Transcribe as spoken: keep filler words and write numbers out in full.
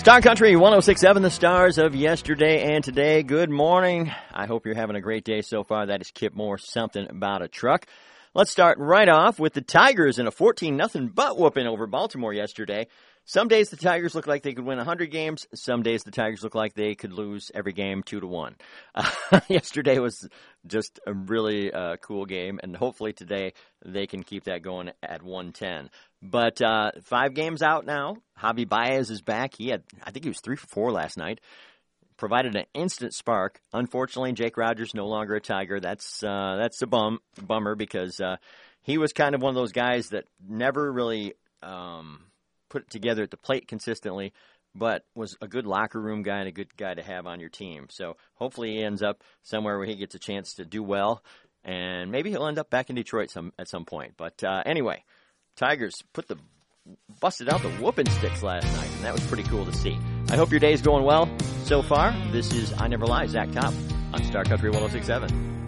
Star Country one oh six point seven, the stars of yesterday and today. Good morning. I hope you're having a great day so far. That is Kip Moore, something about a truck. Let's start right off with the Tigers in a fourteen nothing butt whooping over Baltimore yesterday. Some days the Tigers look like they could win one hundred games. Some days the Tigers look like they could lose every game two to one. Uh, yesterday was just a really uh, cool game, and hopefully today they can keep that going at one ten. But uh, five games out now. Javi Baez is back. He had, I think he was three for four last night. Provided an instant spark. Unfortunately, Jake Rogers no longer a Tiger. That's uh, that's a bum bummer because uh, he was kind of one of those guys that never really um, put it together at the plate consistently, but was a good locker room guy and a good guy to have on your team. So hopefully he ends up somewhere where he gets a chance to do well, and maybe he'll end up back in Detroit some at some point. But uh, anyway, Tigers put the busted out the whooping sticks last night, and that was pretty cool to see. I hope your day's going well so far. This is I Never Lie, Zach Top on Star Country one oh six point seven.